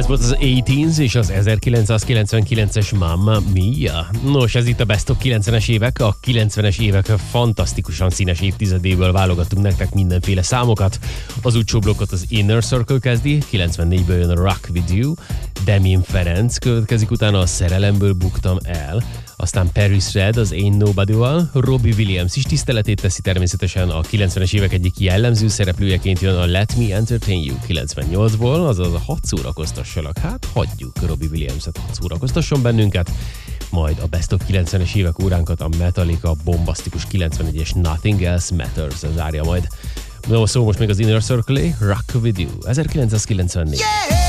Ez volt az 18s és az 1999-es Mamma Mia. Nos, ez itt a Best of 90-es évek. A 90-es évek fantasztikusan színes évtizedéből válogattunk nektek mindenféle számokat. Az utcsó blokkot az Inner Circle kezdi, 94-ből jön a Rock With You, Damien Ferenc következik, utána a Szerelemből buktam el, aztán Paris Red az Ain't Nobody-val, Robbie Williams is tiszteletét teszi természetesen, a 90-es évek egyik jellemző szereplőjeként jön a Let Me Entertain You 98-ból, azaz a Hadd szórakoztassalak. Hát hagyjuk Robbie Williams-et, hadd szórakoztasson bennünket. Majd a Best of 90-es évek óránkat a Metallica bombasztikus 91-es Nothing Else Matters zárja majd. No, szó most még az Inner Circle-é, Rock With You, 1994. Yeah!